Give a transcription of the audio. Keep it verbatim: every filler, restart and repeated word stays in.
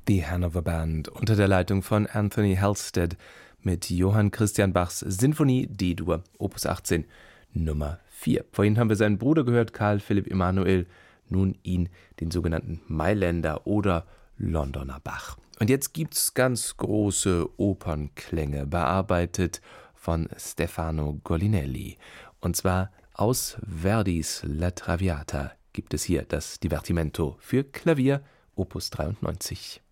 Die Hanover Band unter der Leitung von Anthony Halstead mit Johann Christian Bachs Sinfonie D-Dur, Opus achtzehn, Nummer vier. Vorhin haben wir seinen Bruder gehört, Karl Philipp Emanuel, nun ihn, den sogenannten Mailänder oder Londoner Bach. Und jetzt gibt's ganz große Opernklänge, bearbeitet von Stefano Golinelli. Und zwar aus Verdis La Traviata gibt es hier das Divertimento für Klavier, Opus dreiundneunzig.